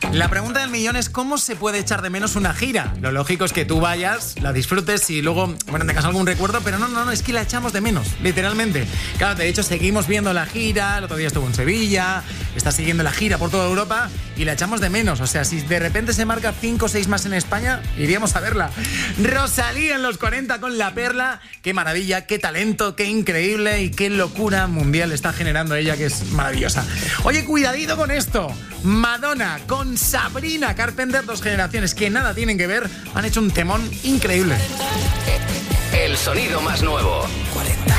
La pregunta del millón es ¿cómo se puede echar de menos una gira? Lo lógico es que tú vayas, la disfrutes y luego, bueno, tengas algún recuerdo, pero no, es que la echamos de menos, literalmente. Claro, de hecho seguimos viendo la gira, el otro día estuvo en Sevilla, está siguiendo la gira por toda Europa y la echamos de menos. O sea, si de repente se marca 5 o 6 más en España, iríamos a verla. Rosalía en los 40 con La Perla, qué maravilla, qué talento, qué increíble y qué locura mundial está generando ella, que es maravillosa. Oye, cuidadito con esto. Madonna con Sabrina Carpenter, 2 generaciones que nada tienen que ver, han hecho un temón increíble. El sonido más nuevo. 40.